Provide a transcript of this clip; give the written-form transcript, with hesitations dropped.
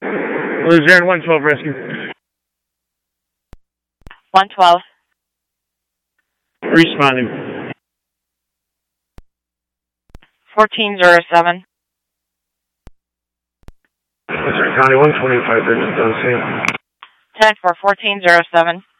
Luzerne 112 rescue. 112. Responding. 1407. County 125, they're just on scene. 10 for 1407.